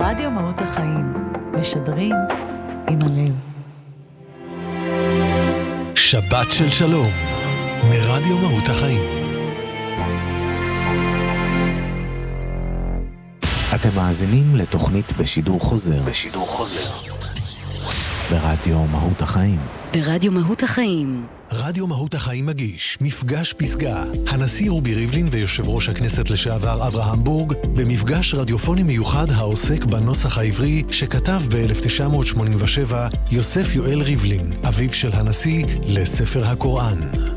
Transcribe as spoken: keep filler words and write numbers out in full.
רדיו מהות החיים, משדרים עם הלב. שבת של שלום, מרדיו מהות החיים. אתם מאזינים לתוכנית בשידור חוזר. בשידור חוזר. ברדיו מהות החיים. ברדיו מהות החיים. רדיו מהות החיים מגיש מפגש פסגה. הנשיא רובי ריבלין ויושב ראש הכנסת לשעבר אברהם בורג במפגש רדיופוני מיוחד העוסק בנוסח העברי שכתב ב-אלף תשע מאות שמונים ושבע יוסף יואל ריבלין, אביו של הנשיא, לספר הקוראן.